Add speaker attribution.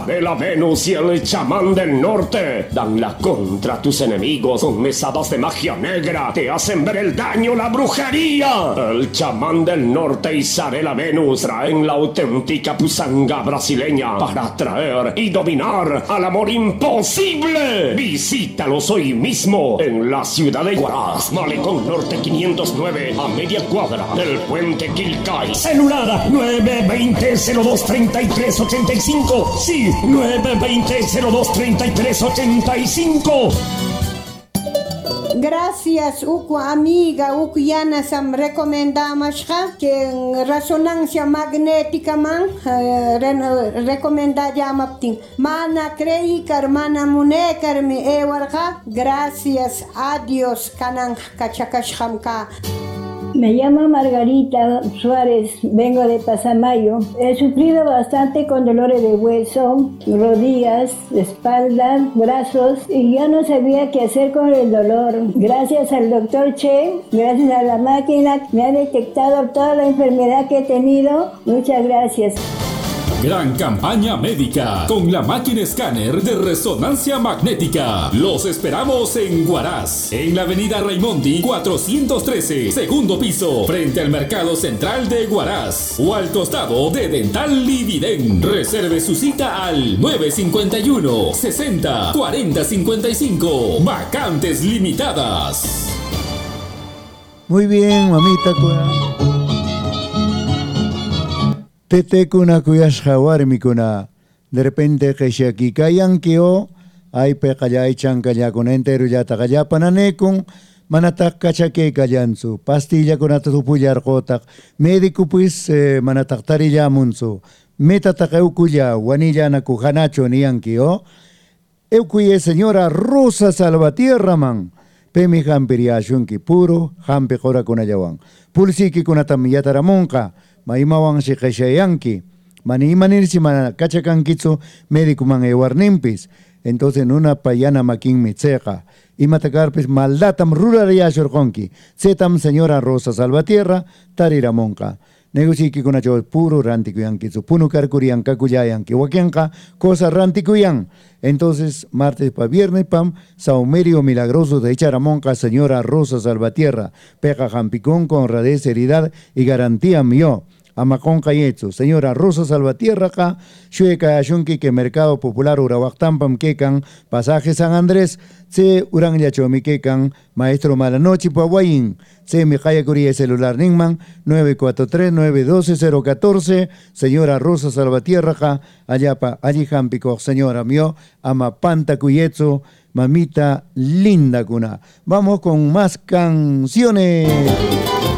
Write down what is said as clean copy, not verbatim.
Speaker 1: Isabela Venus y el chamán del norte dan la contra a tus enemigos con mesadas de magia negra. Te hacen ver el daño, la brujería. El chamán del norte y Isabela Venus traen la auténtica pusanga brasileña para atraer y dominar al amor imposible. Visítalos hoy mismo en la ciudad de Huaraz, Malecón Norte 509, a media cuadra del puente Quilcay. Celular 920-02-3385. Sí, 920-02-3385.
Speaker 2: Gracias, uku amiga, uku yana sam recomendamos que en resonancia magnética man recomenda llamaptin. Mana crei mana munekar mi ewarga. Gracias a Dios kanan kachakashkamka.
Speaker 3: Me llamo Margarita Suárez, vengo de Pasamayo. He sufrido bastante con dolores de hueso, rodillas, espalda, brazos y ya no sabía qué hacer con el dolor. Gracias al doctor Che, gracias a la máquina, me ha detectado toda la enfermedad que he tenido. Muchas gracias.
Speaker 4: Gran campaña médica con la máquina escáner de resonancia magnética. Los esperamos en Huaraz, en la avenida Raimondi 413, segundo piso, frente al mercado central de Huaraz, o al costado de Dental Lividen. Reserve su cita al 951 60 40 55. Vacantes limitadas.
Speaker 5: Muy bien, mamita. Tete kuna kuyashqa warmikuna de repente qishaki kayankio aype qallay chankallakuna enterullata qallapananekun manataq kachake kallansu pastillakunata supullarqotaq médico pues manataq tarillamunsu metataq eukulla wanillanaku hanacho niyankio eukuye señora Rosa Salvatierra man pemi hampiriashunki puro hampi qorakunallawan pulsikikunata yataramunqa maimawan si qeshayanki mani imanirsi mana kachakankichu médico man ewarnimpis entonces nuna payana makin mitseqa imatakarpis maldatam rurariyashurqonki setam señora Rosa Salvatierra tariramonqa negociykikunachaw puro rantikuyankichu punukarkuriyan kakullayanki wakinqa cosa rantikuyan entonces martes pa viernes pam saumerio milagroso de Charamonca señora Rosa Salvatierra peqa jampicón con honradez, seriedad y garantía mío Amacón Cayetzo, señora Rosa Salvatierra ka, Shueka Ashunki que Mercado Popular Urawaktampam kekan, Pasaje San Andrés, Se Urang Yachomi kekan, Maestro Malanochi Pahuayin, Se Mijaya Curie celular Ningman, 943-912-014, señora Rosa Salvatierra ka, Ayapa, Allijampico, señora mío, Amapanta Cuyetzo, mamita linda cuna. Vamos con más canciones.